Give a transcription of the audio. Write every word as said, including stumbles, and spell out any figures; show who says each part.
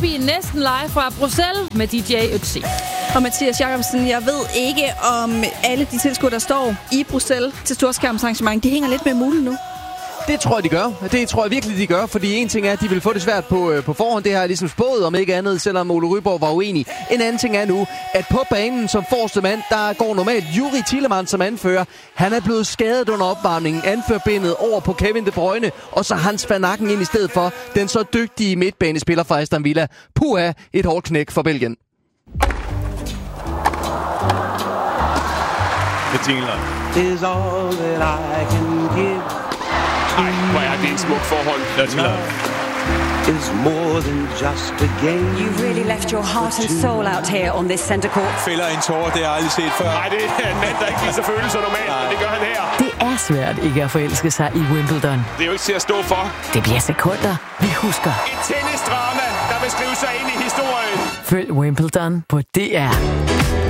Speaker 1: Baby næsten live fra Bruxelles med D J Ötzi.
Speaker 2: Og Mathias Jacobsen, jeg ved ikke, om alle de tilskuere, der står i Bruxelles til storskærmsarrangement, de hænger lidt med mulen nu.
Speaker 3: Det tror jeg, de gør. Det tror jeg virkelig, de gør. Fordi en ting er, at de vil få det svært på, øh, på forhånd. Det har jeg ligesom spået, om ikke andet, selvom Ole Ryborg var uenig. En anden ting er nu, at på banen som forreste mand, der går normalt Juri Tillemans som anfører. Han er blevet skadet under opvarmningen. Anførbindet over på Kevin De Bruyne. Og så Hans van Aken ind i stedet for den så dygtige midtbanespiller fra Aston Villa. Puha, et hårdt knæk for Belgien.
Speaker 4: Det tingler.
Speaker 5: Is all that I can give.
Speaker 4: Ej, hvor er det en smuk forhold. Lad os høre.
Speaker 5: Is more than just a game.
Speaker 6: You really left your heart and soul out here on this center court.
Speaker 7: Fælder en tårer, det har jeg aldrig set før.
Speaker 4: Nej, det er en mand, der ikke viser følelser normalt, men det gør han her.
Speaker 8: Det er svært ikke at forelske sig i Wimbledon.
Speaker 4: Det er jo ikke til at stå for.
Speaker 8: Det bliver sekunder, vi husker.
Speaker 4: Et tennisdrama, der vil skrive sig ind i historien.
Speaker 8: Følg Wimbledon på D R.